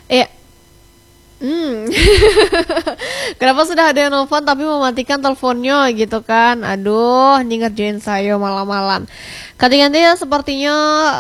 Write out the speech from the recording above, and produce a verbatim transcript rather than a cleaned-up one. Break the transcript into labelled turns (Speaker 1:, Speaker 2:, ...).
Speaker 1: Iya. Hmm. Kenapa sudah ada yang nelfon tapi mematikan teleponnya gitu kan? Aduh, ini ngerjain saya malam-malam. Ganti-ganti ya sepertinya